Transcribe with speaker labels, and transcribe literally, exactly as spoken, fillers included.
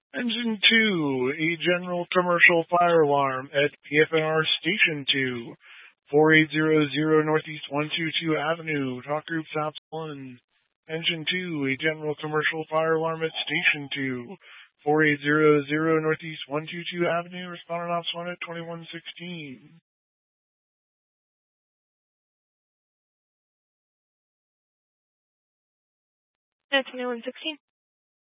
Speaker 1: Engine two, a general commercial fire alarm at P F N R Station two, four eight zero zero Northeast one twenty-two Avenue, Talk Group South one. Engine two, a general commercial fire alarm at Station two, four eight zero zero Northeast one twenty-two Avenue, respondent ops one at twenty-one sixteen.
Speaker 2: At twenty-one sixteen.